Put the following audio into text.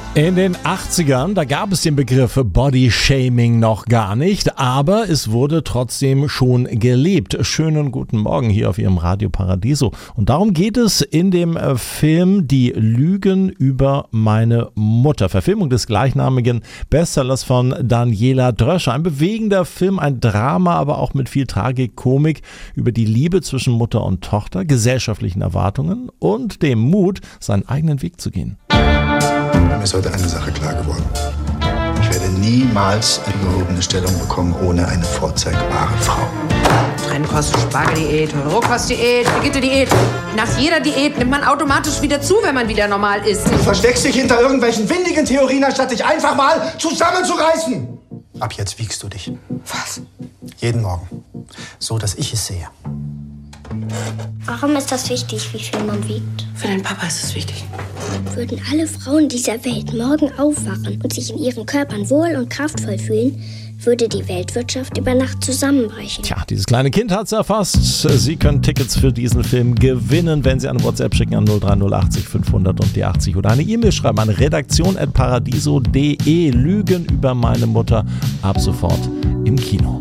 In den 80ern, da gab es den Begriff Bodyshaming noch gar nicht, aber es wurde trotzdem schon gelebt. Schönen guten Morgen hier auf Ihrem Radio Paradiso. Und darum geht es in dem Film Die Lügen über meine Mutter. Verfilmung des gleichnamigen Bestsellers von Daniela Dröscher. Ein bewegender Film, ein Drama, aber auch mit viel Tragikomik über die Liebe zwischen Mutter und Tochter, gesellschaftlichen Erwartungen und dem Mut, seinen eigenen Weg zu gehen. Mir ist heute eine Sache klar geworden. Ich werde niemals eine gehobene Stellung bekommen ohne eine vorzeigbare Frau. Trennkost-Spargeldiät, Rohkostdiät, Brigitte-Diät. Nach jeder Diät nimmt man automatisch wieder zu, wenn man wieder normal isst. Du versteckst dich hinter irgendwelchen windigen Theorien, anstatt dich einfach mal zusammenzureißen. Ab jetzt wiegst du dich. Was? Jeden Morgen. So, dass ich es sehe. Warum ist das wichtig, wie viel man wiegt? Für den Papa ist es wichtig. Würden alle Frauen dieser Welt morgen aufwachen und sich in ihren Körpern wohl und kraftvoll fühlen, würde die Weltwirtschaft über Nacht zusammenbrechen. Tja, dieses kleine Kind hat es erfasst. Sie können Tickets für diesen Film gewinnen, wenn Sie eine WhatsApp schicken an 03080 500 und die 80 oder eine E-Mail schreiben an redaktion@paradiso.de. Lügen über meine Mutter ab sofort im Kino.